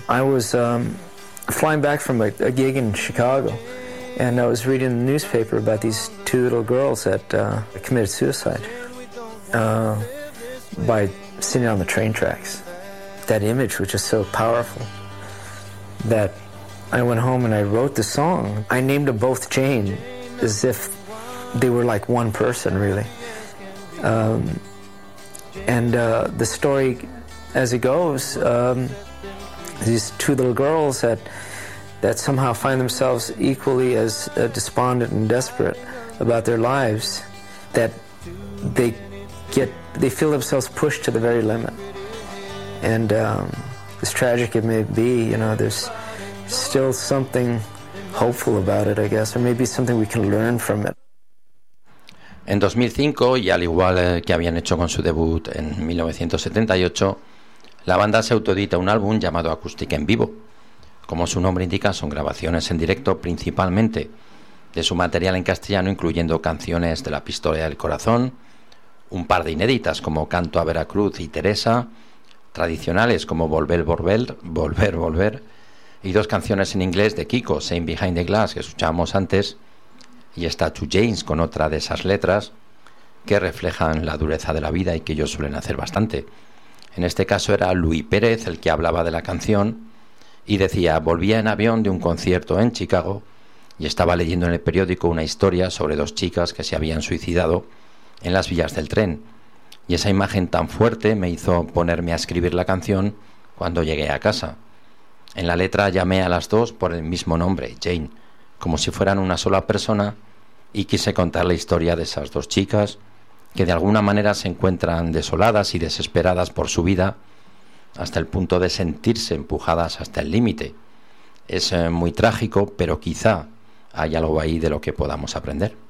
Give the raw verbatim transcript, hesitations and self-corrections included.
I was um, flying back from a, a gig in Chicago, and I was reading the newspaper about these two little girls that uh, committed suicide uh, by sitting on the train tracks. That image was just so powerful that I went home and I wrote the song. I named them both Jane, as if they were like one person, really. Um, and uh, the story, as it goes, um, these two little girls that that somehow find themselves equally as uh, despondent and desperate about their lives, that they get they feel themselves pushed to the very limit. And um, as tragic it may be, you know, there's still something hopeful about it, I guess, or maybe something we can learn from it. En dos mil cinco, y al igual que habían hecho con su debut en mil novecientos setenta y ocho, la banda se autoedita un álbum llamado Acústica en Vivo. Como su nombre indica, son grabaciones en directo principalmente de su material en castellano, incluyendo canciones de La Pistola del Corazón, un par de inéditas como Canto a Veracruz y Teresa, tradicionales como Volver, Volver, Volver, Volver, y dos canciones en inglés de Kiko, Same Behind the Glass, que escuchábamos antes, y está Two Janes con otra de esas letras que reflejan la dureza de la vida y que ellos suelen hacer bastante. En este caso era Luis Pérez el que hablaba de la canción y decía: volvía en avión de un concierto en Chicago y estaba leyendo en el periódico una historia sobre dos chicas que se habían suicidado en las vías del tren, y esa imagen tan fuerte me hizo ponerme a escribir la canción cuando llegué a casa. En la letra llamé a las dos por el mismo nombre, Jane, como si fueran una sola persona, y quise contar la historia de esas dos chicas que de alguna manera se encuentran desoladas y desesperadas por su vida hasta el punto de sentirse empujadas hasta el límite. Es eh, muy trágico, pero quizá hay algo ahí de lo que podamos aprender.